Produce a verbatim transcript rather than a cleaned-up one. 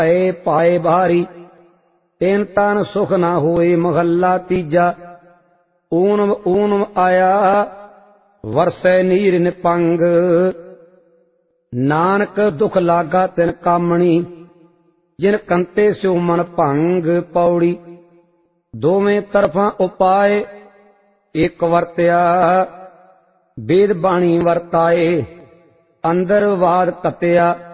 आए पाए बारी तेन तन सुख ना होए। महला तीजा। ऊनम ऊनम आया वरसै नीर निपंग नानक दुख लागा तिन कामणी जिन कंते स्यो मन भंग। पौड़ी दोवें तरफां उपाय एक वरत्या वेद बाणी वरताए अंदर वाद कतया